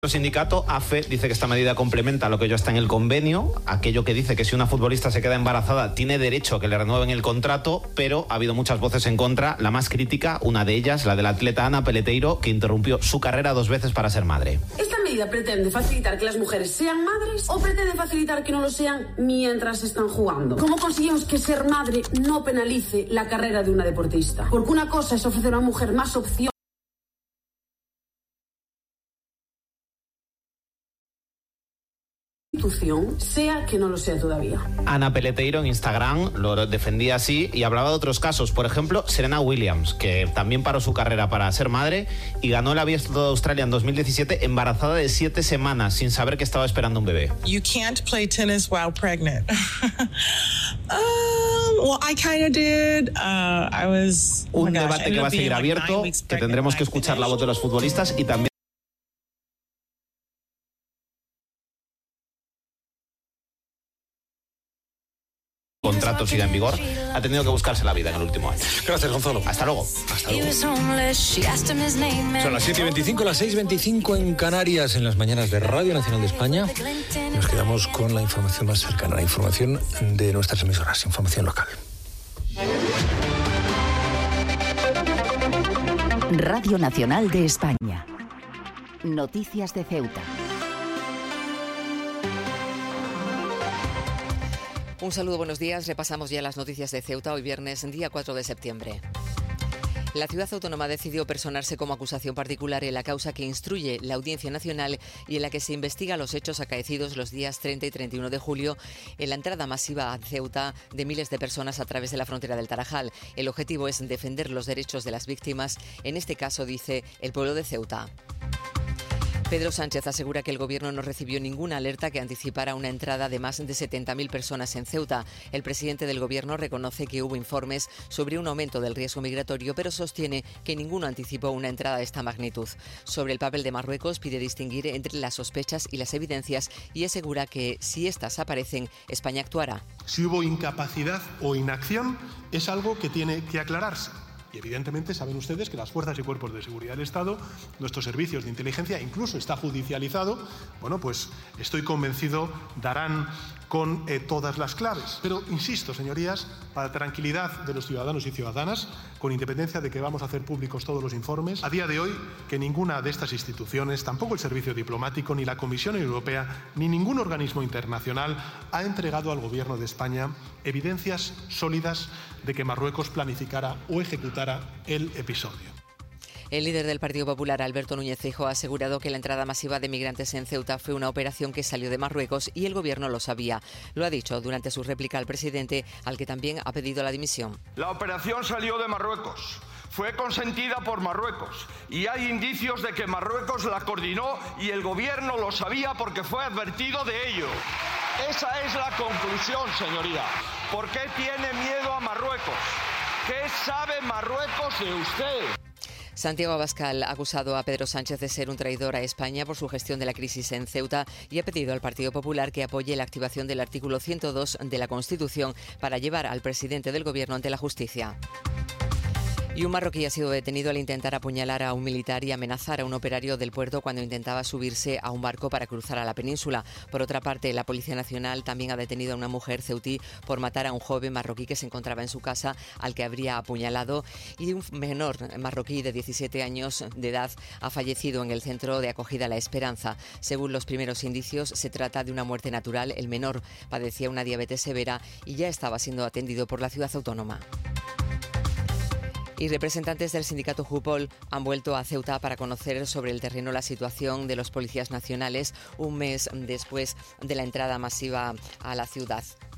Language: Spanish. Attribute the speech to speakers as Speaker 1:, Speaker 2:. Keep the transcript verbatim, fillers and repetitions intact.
Speaker 1: El sindicato A F E dice que esta medida complementa lo que ya está en el convenio, aquello que dice que si una futbolista se queda embarazada tiene derecho a que le renueven el contrato, pero ha habido muchas voces en contra. La más crítica, una de ellas, la del atleta Ana Peleteiro, que interrumpió su carrera dos veces para ser madre.
Speaker 2: ¿Esta medida pretende facilitar que las mujeres sean madres o pretende facilitar que no lo sean mientras están jugando? ¿Cómo conseguimos que ser madre no penalice la carrera de una deportista? Porque una cosa es ofrecer a una mujer más opciones, sea que no lo sea todavía.
Speaker 1: Ana Peleteiro en Instagram lo defendía así y hablaba de otros casos. Por ejemplo, Serena Williams, que también paró su carrera para ser madre y ganó el Abierto de Australia en dos mil diecisiete embarazada de siete semanas sin saber que estaba esperando un bebé.
Speaker 3: You can't play tennis while pregnant. um, well, I kind of did. Uh, I was.
Speaker 1: Un oh debate gosh, que va a seguir abierto, like que tendremos que escuchar la voz de los futbolistas y también el contrato siga en vigor, ha tenido que buscarse la vida en el último año.
Speaker 4: Gracias, Gonzalo.
Speaker 1: Hasta luego.
Speaker 4: Hasta luego. Son las siete y veinticinco, las seis y veinticinco en Canarias, en las mañanas de Radio Nacional de España. Nos quedamos con la información más cercana, la información de nuestras emisoras, información local.
Speaker 5: Radio Nacional de España. Noticias de Ceuta.
Speaker 6: Un saludo, buenos días. Repasamos ya las noticias de Ceuta hoy viernes, día cuatro de septiembre. La ciudad autónoma decidió personarse como acusación particular en la causa que instruye la Audiencia Nacional y en la que se investiga los hechos acaecidos los días treinta y treinta y uno de julio en la entrada masiva a Ceuta de miles de personas a través de la frontera del Tarajal. El objetivo es defender los derechos de las víctimas, en este caso, dice, el pueblo de Ceuta. Pedro Sánchez asegura que el Gobierno no recibió ninguna alerta que anticipara una entrada de más de setenta mil personas en Ceuta. El presidente del Gobierno reconoce que hubo informes sobre un aumento del riesgo migratorio, pero sostiene que ninguno anticipó una entrada de esta magnitud. Sobre el papel de Marruecos, pide distinguir entre las sospechas y las evidencias y asegura que, si estas aparecen, España actuará.
Speaker 7: Si hubo incapacidad o inacción, es algo que tiene que aclararse. Y evidentemente saben ustedes que las fuerzas y cuerpos de seguridad del Estado, nuestros servicios de inteligencia, incluso está judicializado, bueno, pues estoy convencido darán con eh, todas las claves. Pero, insisto, señorías, para tranquilidad de los ciudadanos y ciudadanas, con independencia de que vamos a hacer públicos todos los informes, a día de hoy que ninguna de estas instituciones, tampoco el Servicio Diplomático, ni la Comisión Europea, ni ningún organismo internacional ha entregado al Gobierno de España evidencias sólidas de que Marruecos planificara o ejecutara el episodio.
Speaker 6: El líder del Partido Popular, Alberto Núñez Feijóo, ha asegurado que la entrada masiva de migrantes en Ceuta fue una operación que salió de Marruecos y el Gobierno lo sabía. Lo ha dicho durante su réplica al presidente, al que también ha pedido la dimisión.
Speaker 8: La operación salió de Marruecos. Fue consentida por Marruecos y hay indicios de que Marruecos la coordinó y el Gobierno lo sabía porque fue advertido de ello. Esa es la conclusión, señoría. ¿Por qué tiene miedo a Marruecos? ¿Qué sabe Marruecos de usted?
Speaker 6: Santiago Abascal ha acusado a Pedro Sánchez de ser un traidor a España por su gestión de la crisis en Ceuta y ha pedido al Partido Popular que apoye la activación del artículo ciento dos de la Constitución para llevar al presidente del Gobierno ante la justicia. Y un marroquí ha sido detenido al intentar apuñalar a un militar y amenazar a un operario del puerto cuando intentaba subirse a un barco para cruzar a la península. Por otra parte, la Policía Nacional también ha detenido a una mujer ceutí por matar a un joven marroquí que se encontraba en su casa, al que habría apuñalado, y un menor marroquí de diecisiete años de edad ha fallecido en el centro de acogida La Esperanza. Según los primeros indicios, se trata de una muerte natural. El menor padecía una diabetes severa y ya estaba siendo atendido por la ciudad autónoma. Y representantes del sindicato Jupol han vuelto a Ceuta para conocer sobre el terreno la situación de los policías nacionales un mes después de la entrada masiva a la ciudad.